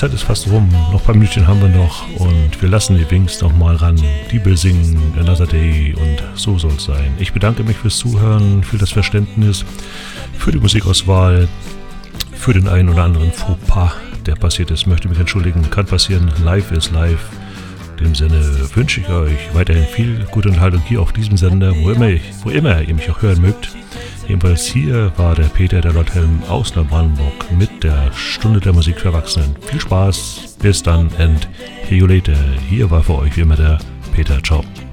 Zeit ist fast rum. Noch ein paar Minuten haben wir noch und wir lassen die Wings noch mal ran. Die will singen, Another Day und so soll es sein. Ich bedanke mich fürs Zuhören, für das Verständnis, für die Musikauswahl, für den einen oder anderen Fauxpas, der passiert ist. Möchte mich entschuldigen, kann passieren. Live ist live. In dem Sinne wünsche ich euch weiterhin viel gute Unterhaltung hier auf diesem Sender, wo immer ihr mich auch hören mögt. Jedenfalls hier war der Peter, der Lord Helm aus Neubrandenburg mit der Stunde der Musik für Erwachsenen. Viel Spaß, bis dann and hear you later. Hier war für euch wie immer der Peter. Ciao.